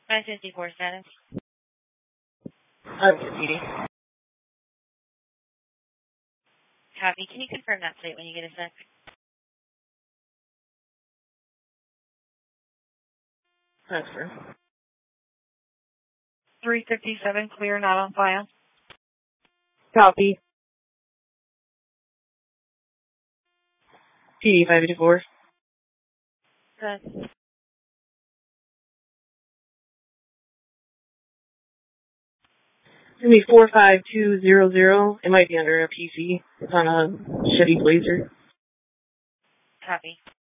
554 status. I'm good, PD. Copy. Can you confirm that plate when you get a sec? Transfer. 357, clear, not on file. Copy. PD 584. Good. It's going to be 45200. It might be under a PC. It's on a Chevy Blazer. Copy.